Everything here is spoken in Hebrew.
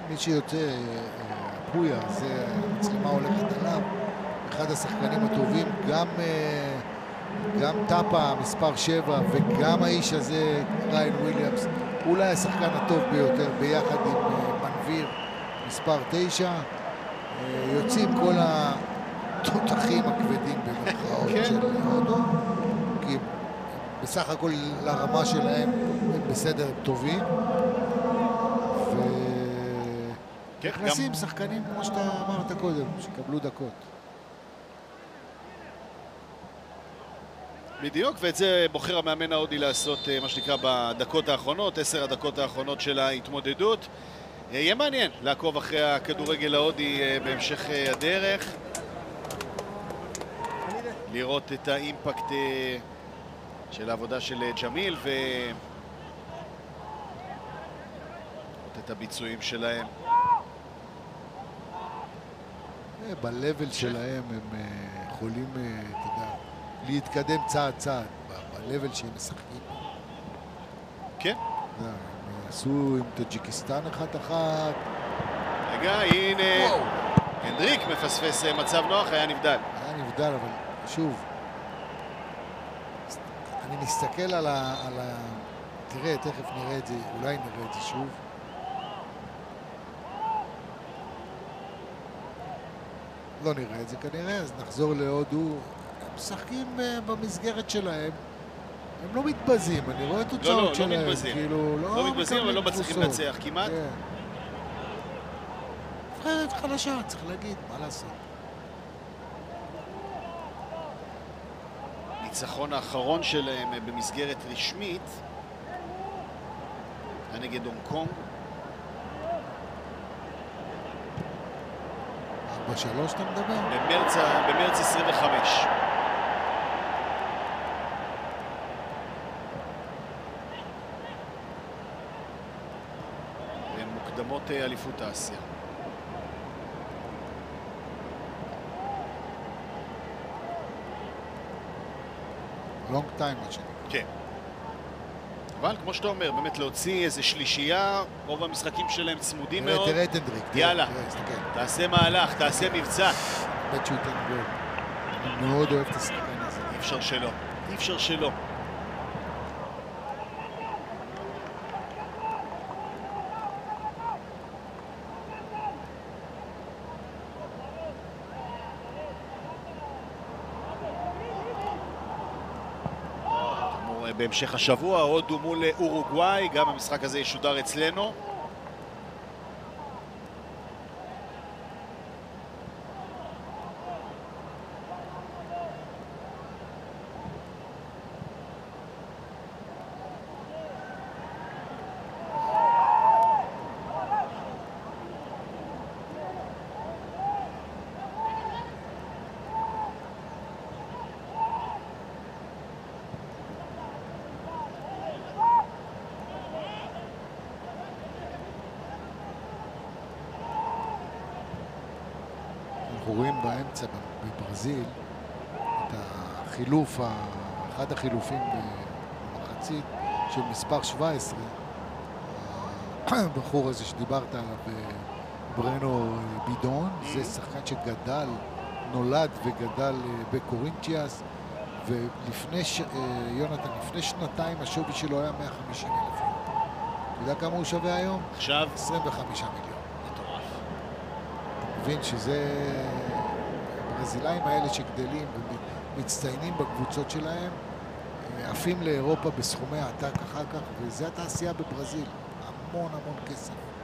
מי שיוצא, פויה, זה המצלמה הולכת עליו, אחד השחקנים הטובים, גם טאפה מספר 7 וגם האיש הזה, ריין וויליאמס, אולי השחקן הטוב ביותר ביחד עם מנביר מספר 9, יוצאים כל התותחים הכבדים במרכאות של הודו, כי בסך הכל לרמה שלהם הם בסדר טובים, ונכנסים שחקנים כמו שאתה אמרת קודם, שקבלו דקות. בדיוק, ואת זה בוחר המאמן ההודי לעשות, מה שנקרא, בדקות האחרונות, 10 הדקות האחרונות של ההתמודדות. יהיה מעניין לעקוב אחרי הכדורגל ההודי בהמשך הדרך, לראות את האימפקט של העבודה של ג'מיל ולראות את הביצועים שלהם. בלבל שלהם הם יכולים, אתה יודע, להתקדם צעד צעד, בלבל שהם משחקים. כן. הם עשו עם טאג'יקיסטן 1-1. רגע, הנה, הנדריק מפספס מצב נוח, היה נבדל. היה נבדל, אבל שוב, אני מסתכל על תראה, תכף נראה את זה, אולי נראה את זה שוב. לא נראה את זה כנראה, אז נחזור להודו. הם משחקים במסגרת שלהם, הם לא מתבזים, אני רואה תוצאות שלהם. לא מתבזים. כאילו, לא מתבזים, אבל לא מצליחים לנצח כמעט. נבחרת חלשה, צריך להגיד, מה לעשות. הניצחון האחרון שלהם במסגרת רשמית היה נגד הונג קונג. 4-3 אתה מדבר? במרץ 25. מוקדמות אליפות אסיה. לונג טיים מה שנקרא. כן. אבל כמו שאתה אומר, באמת להוציא איזה שלישייה, רוב המשחקים שלהם צמודים מאוד. תראה את הנדריק. יאללה, תעשה מהלך, תעשה מבצע. בית שהוא ייתן גול. אני מאוד אוהב את השחקן הזה. אי אפשר שלא. אי אפשר שלא. בהמשך השבוע, הודו מול אורוגוואי, גם המשחק הזה ישודר אצלנו. אנחנו רואים באמצע בברזיל את החילוף, אחד החילופים במחצית של מספר 17, הבחור הזה שדיברת עליו, ברנו בידון, זה שחקן שגדל, נולד וגדל בקורינטיאס, ולפני, יונתן, לפני שנתיים השווי שלו היה 150,000. אתה יודע כמה הוא שווה היום? עכשיו? 25 מיליון. מבין שזה הברזילאים האלה שגדלים ומצטיינים בקבוצות שלהם, עפים לאירופה בסכומי עתק אחר כך, וזה התעשייה בברזיל. המון המון כסף.